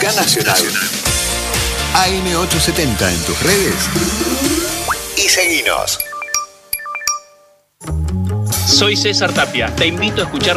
música nacional. AM870 en tus redes y seguinos. Soy César Tapia. Te invito a escuchar